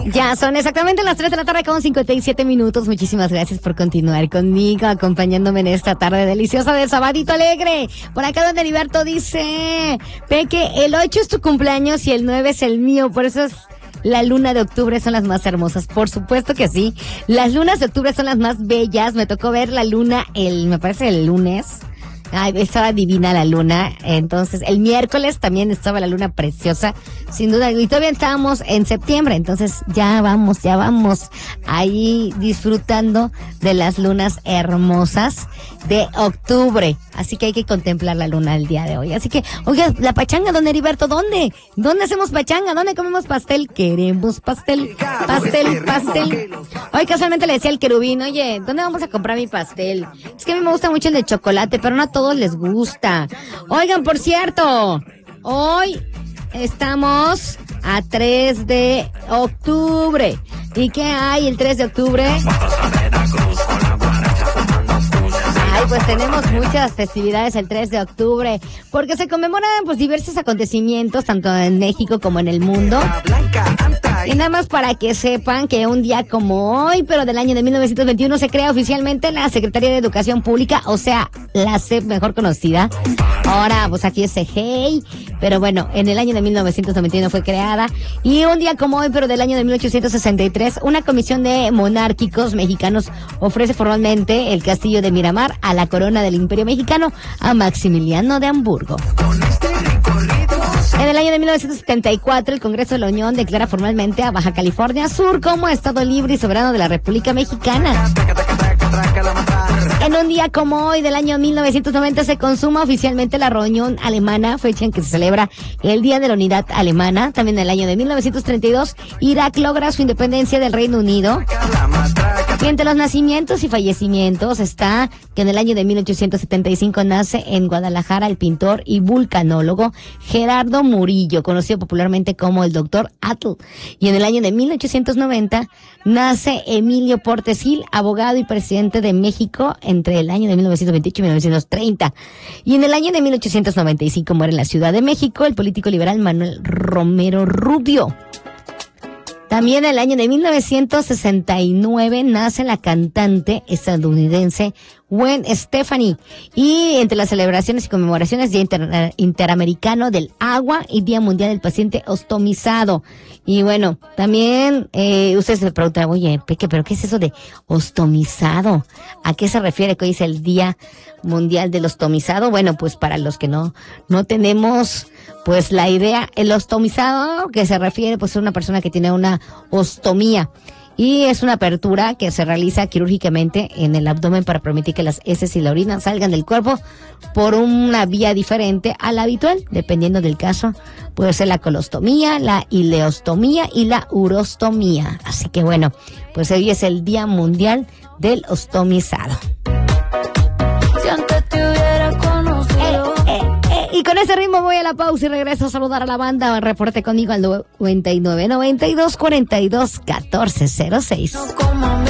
Ya son exactamente las 3 de la tarde con 57 minutos. Muchísimas gracias por continuar conmigo, acompañándome en esta tarde deliciosa de Sabadito Alegre. Por acá Don Heriberto dice, Peque, el 8 es tu cumpleaños y el 9 es el mío, por eso es... La luna de octubre son las más hermosas, por supuesto que sí. Las lunas de octubre son las más bellas. Me tocó ver la luna me parece el lunes. Ay, estaba divina la luna. Entonces, el miércoles también estaba la luna preciosa, sin duda. Y todavía estábamos en septiembre, entonces ya vamos ahí disfrutando de las lunas hermosas de octubre. Así que hay que contemplar la luna el día de hoy. Así que, oiga, la pachanga, don Heriberto, ¿dónde? ¿Dónde hacemos pachanga? ¿Dónde comemos pastel? Queremos pastel. Hoy casualmente le decía al querubín, oye, ¿dónde vamos a comprar mi pastel? Es que a mí me gusta mucho el de chocolate, pero no a todos les gusta. Oigan, por cierto, hoy estamos a 3 de octubre. ¿Y qué hay el 3 de octubre? Ay, pues tenemos muchas festividades el 3 de octubre, porque se conmemoran pues diversos acontecimientos, tanto en México como en el mundo. Y nada más para que sepan que un día como hoy, pero del año de 1921, se crea oficialmente la Secretaría de Educación Pública, o sea, la SEP mejor conocida. Ahora, pues aquí es CEGEI, pero bueno, en el año de 1991 fue creada. Y un día como hoy, pero del año de 1863, una comisión de monárquicos mexicanos ofrece formalmente el castillo de Miramar a la corona del Imperio Mexicano a Maximiliano de Hamburgo. En el año de 1974, el Congreso de la Unión declara formalmente a Baja California Sur como Estado libre y soberano de la República Mexicana. En un día como hoy del año 1990 se consuma oficialmente la reunión alemana, fecha en que se celebra el Día de la Unidad Alemana. También en el año de 1932, Irak logra su independencia del Reino Unido. Y entre los nacimientos y fallecimientos está que en el año de 1875 nace en Guadalajara el pintor y vulcanólogo Gerardo Murillo, conocido popularmente como el Dr. Atl. Y en el año de 1890 nace Emilio Portes Gil, abogado y presidente de México entre el año de 1928 y 1930. Y en el año de 1895 muere en la Ciudad de México el político liberal Manuel Romero Rubio. También en el año de 1969 nace la cantante estadounidense Gwen Stefani. Y entre las celebraciones y conmemoraciones, Día Interamericano del Agua y Día Mundial del Paciente Ostomizado. Y bueno, también ustedes se preguntan, oye, Peque, ¿pero qué es eso de ostomizado? ¿A qué se refiere que hoy es el Día Mundial del Ostomizado? Bueno, pues para los que no tenemos pues la idea, el ostomizado, que se refiere pues a una persona que tiene una ostomía. Y es una apertura que se realiza quirúrgicamente en el abdomen para permitir que las heces y la orina salgan del cuerpo por una vía diferente a la habitual, dependiendo del caso. Puede ser la colostomía, la ileostomía y la urostomía. Así que bueno, pues hoy es el Día Mundial del Ostomizado. Si antes te hubiera conocido. Y con ese ritmo voy a la pausa y regreso a saludar a la banda. Reporte conmigo al 99 92 42 14 06.